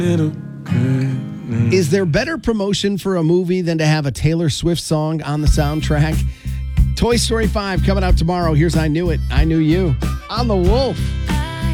Is there better promotion for a movie than to have a Taylor Swift song on the soundtrack? Toy Story 5 coming out tomorrow. Here's I Knew It, I Knew You on The Wolf.